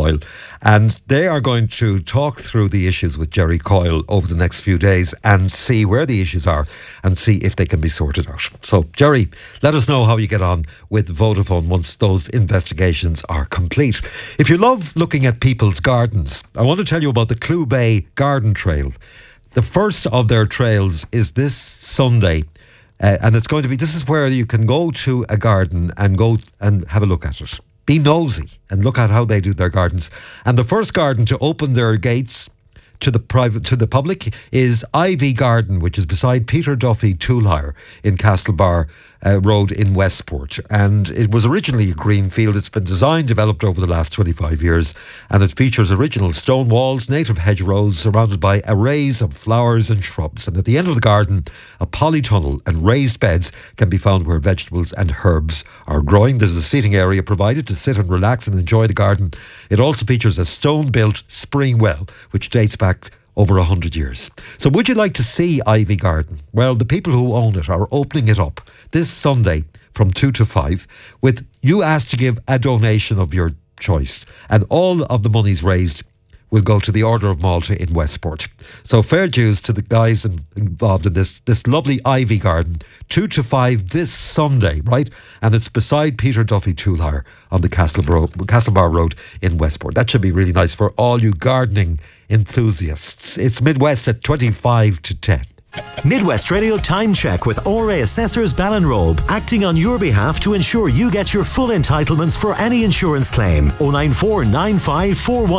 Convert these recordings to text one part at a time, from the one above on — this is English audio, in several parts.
Coyle, and they are going to talk through the issues with Jerry Coyle over the next few days and see where the issues are and see if they can be sorted out. So, Jerry, let us know how you get on with Vodafone once those investigations are complete. If you love looking at people's gardens, I want to tell you about the Clew Bay Garden Trail. The first of their trails is this Sunday. And it's going to be, this is where you can go to a garden and go and have a look at it. Be nosy and look at how they do their gardens. And the first garden to open their gates to the public is Ivy Garden, which is beside Peter Duffy Tool Hire in Castlebar Road in Westport. And it was originally a green field. It's been designed, developed over the last 25 years, and it features original stone walls, native hedgerows surrounded by arrays of flowers and shrubs. And at the end of the garden, a polytunnel and raised beds can be found where vegetables and herbs are growing. There's a seating area provided to sit and relax and enjoy the garden. It also features a stone-built spring well, which dates back over 100 years. So would you like to see Ivy Garden? Well, the people who own it are opening it up this Sunday from 2 to 5 with you asked to give a donation of your choice, and all of the monies raised will go to the Order of Malta in Westport. So fair dues to the guys involved in this lovely Ivy Garden, 2 to 5 this Sunday, right? And it's beside Peter Duffy Tool Hire on the Castlebar Road in Westport. That should be really nice for all you gardening enthusiasts. It's Midwest at 25 to 10. Midwest Radio Time Check with RA Assessors Ballinrobe, acting on your behalf to ensure you get your full entitlements for any insurance claim. 094 95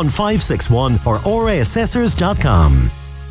41561 or raassessors.com.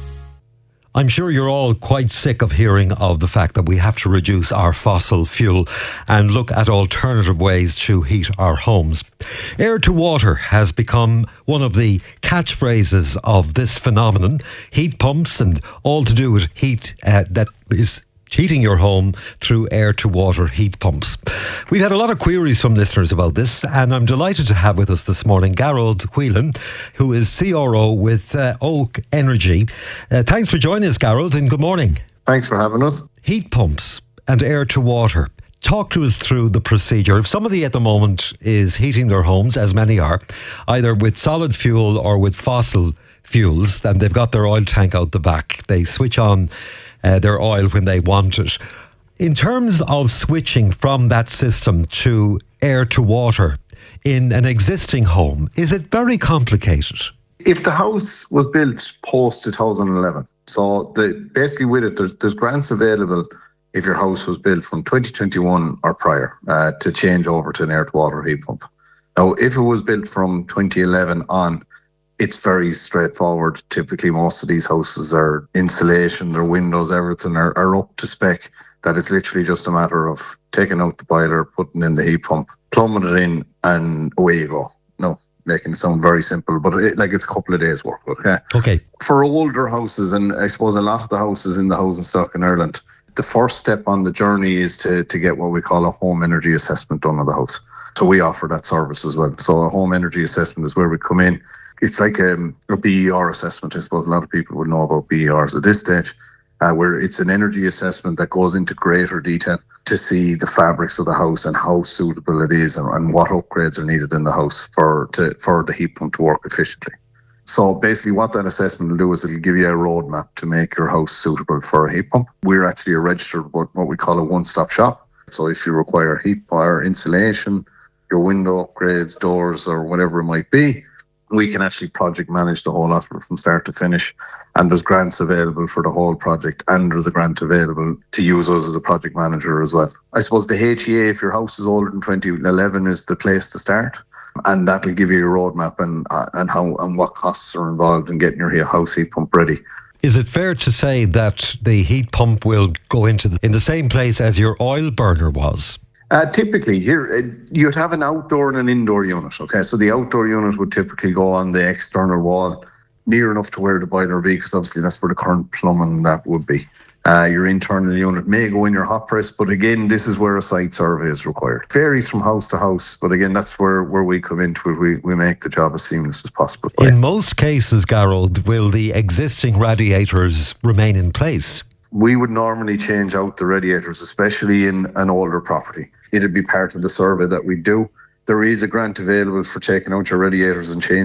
I'm sure you're all quite sick of hearing of the fact that we have to reduce our fossil fuel and look at alternative ways to heat our homes. Air to water has become one of the catchphrases of this phenomenon. Heat pumps and all to do with heat that is heating your home through air-to-water heat pumps. We've had a lot of queries from listeners about this, and I'm delighted to have with us this morning Gearóid Whelan, who is CRO with Oak Energy. Thanks for joining us, Gearóid, and good morning. Thanks for having us. Heat pumps and air-to-water. Talk to us through the procedure. If somebody at the moment is heating their homes, as many are, either with solid fuel or with fossil fuels, and they've got their oil tank out the back, they switch on their oil when they want it. In terms of switching from that system to air to water in an existing home, is it very complicated? If the house was built post 2011, so basically with it, there's grants available if your house was built from 2021 or prior to change over to an air to water heat pump. Now, if it was built from 2011 on, it's very straightforward. Typically, most of these houses are insulation, their windows, everything are up to spec, that it's literally just a matter of taking out the boiler, putting in the heat pump, plumbing it in, and away you go. No, making it sound very simple, but it's a couple of days' work, okay? Okay. For older houses, and I suppose a lot of the houses in the housing stock in Ireland, the first step on the journey is to get what we call a home energy assessment done on the house. So we offer that service as well. So a home energy assessment is where we come in. It's like a BER assessment. I suppose a lot of people would know about BERs at this stage, where it's an energy assessment that goes into greater detail to see the fabrics of the house and how suitable it is and what upgrades are needed in the house for the heat pump to work efficiently. So basically what that assessment will do is it'll give you a roadmap to make your house suitable for a heat pump. We're actually a registered, what we call a one-stop shop. So if you require heat or insulation, your window upgrades, doors, or whatever it might be, we can actually project manage the whole lot from start to finish. And there's grants available for the whole project, and there's a grant available to use us as a project manager as well. I suppose the HEA, if your house is older than 2011, is the place to start. And that'll give you a roadmap and how and what costs are involved in getting your house heat pump ready. Is it fair to say that the heat pump will go in the same place as your oil burner was? Typically, here you'd have an outdoor and an indoor unit. Okay, so the outdoor unit would typically go on the external wall, near enough to where the boiler would be, because obviously that's where the current plumbing that would be. Your internal unit may go in your hot press, but again, this is where a site survey is required. Varies from house to house, but again, that's where we come into it. We make the job as seamless as possible. In most cases, Gearóid, will the existing radiators remain in place? We would normally change out the radiators, especially in an older property. It'd be part of the survey that we do. There is a grant available for taking out your radiators and changing